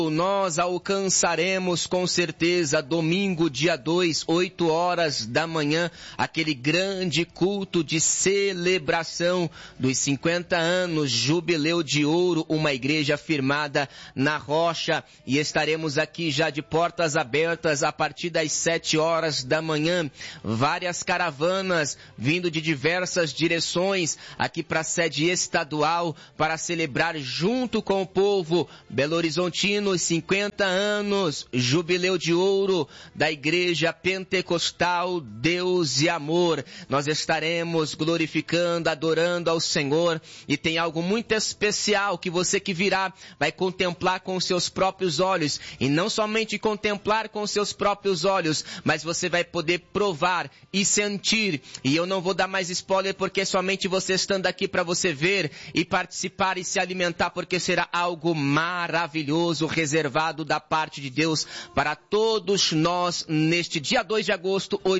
Nós alcançaremos com certeza domingo, dia 2, 8 horas da manhã, aquele grande culto de celebração dos 50 anos, Jubileu de Ouro, uma igreja firmada na rocha. E estaremos aqui já de portas abertas a partir das 7 horas da manhã. Várias caravanas vindo de diversas direções aqui para a sede estadual para celebrar junto com o povo Belo Horizontino os 50 anos, Jubileu de Ouro da Igreja Pentecostal Deus e Amor. Nós estaremos glorificando, adorando ao Senhor, e tem algo muito especial que você que virá vai contemplar com seus próprios olhos, e não somente contemplar com seus próprios olhos, mas você vai poder provar e sentir. E eu não vou dar mais spoiler porque somente você estando aqui para você ver e participar e se alimentar, porque será algo maravilhoso reservado da parte de Deus para todos nós neste dia 2 de agosto, 8